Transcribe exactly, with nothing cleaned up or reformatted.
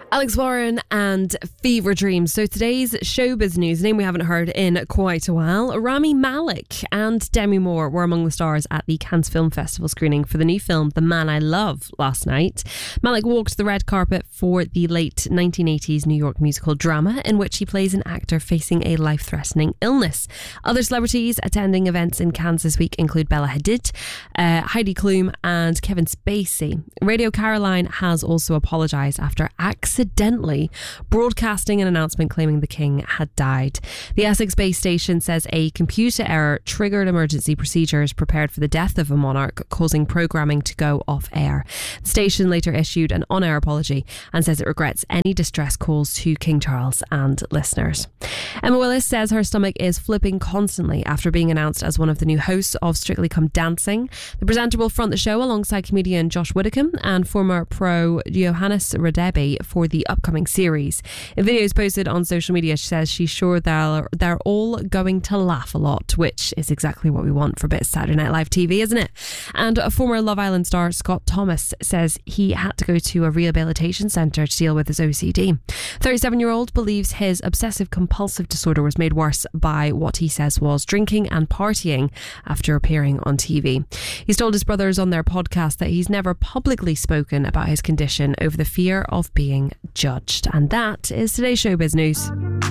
Alex Warren and Fever Dreams. So today's showbiz news, a name we haven't heard in quite a while. Rami Malek and Demi Moore were among the stars at the Cannes Film Festival screening for the new film The Man I Love last night. Malek walked the red carpet for the late nineteen eighties New York musical drama, in which he plays an actor facing a life-threatening illness. Other celebrities attending events in Cannes this week include Bella Hadid, uh, Heidi Klum and Kevin Spacey. Radio Caroline has also apologised after accidentally broadcasting an announcement claiming the king had died. The Essex-based station says a computer error triggered emergency procedures prepared for the death of a monarch, causing programming to go off air. The station later issued an on-air apology and says it regrets any distress calls to King Charles and listeners. Emma Willis says her stomach is flipping constantly after being announced as one of the new hosts of Strictly Come Dancing. The presenter will front the show alongside comedian Josh Widdicombe and former pro Johannes Radebi for the upcoming series. In videos posted on social media, she says she's sure they're, they're all going to laugh a lot, which is exactly what we want for a bit of Saturday Night Live T V, isn't it? And a former Love Island star, Scott Thomas, says he had to go to a rehabilitation centre to deal with his O C D. thirty-seven-year-old believes his obsessive-compulsive disorder was made worse by what he says was drinking and partying after appearing on T V. He's told his brothers on their podcast that he's never publicly spoken about his condition over the fear of being judged. And that is today's showbiz news.